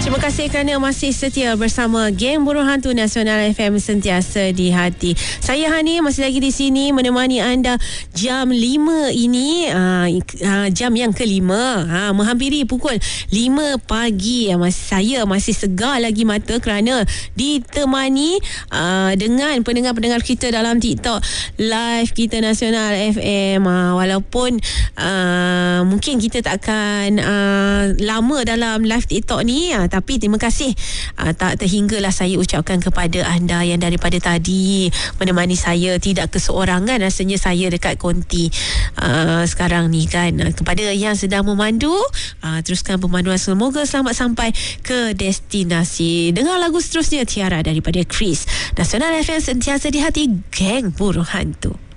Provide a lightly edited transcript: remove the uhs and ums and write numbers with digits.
Terima kasih kerana masih setia bersama Geng Burung Hantu Nasional FM, sentiasa di hati. Saya Hani masih lagi di sini menemani anda jam 5 ini, jam yang kelima, menghampiri pukul 5 pagi. Saya masih segar lagi mata kerana ditemani dengan pendengar-pendengar kita dalam TikTok live kita Nasional FM. Walaupun mungkin kita tak akan lama dalam live TikTok ni, tapi terima kasih tak terhinggalah saya ucapkan kepada anda yang daripada tadi menemani saya, tidak keseorangan rasanya saya dekat konti sekarang ni kan. Kepada yang sedang memandu, teruskan pemanduan, semoga selamat sampai ke destinasi. Dengar lagu seterusnya, Tiara daripada Chris. Nasional FM, sentiasa di hati, Geng Burung Hantu.